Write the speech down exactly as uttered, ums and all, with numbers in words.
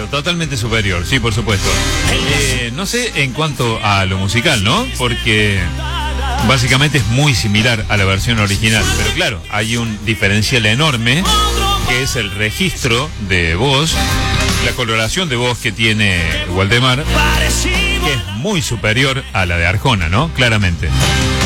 totalmente superior, sí, por supuesto. Eh, no sé en cuanto a lo musical, ¿no? Porque básicamente es muy similar a la versión original, pero claro, hay un diferencial enorme, que es el registro de voz, la coloración de voz que tiene Waldemar, que es muy superior a la de Arjona, ¿no? Claramente.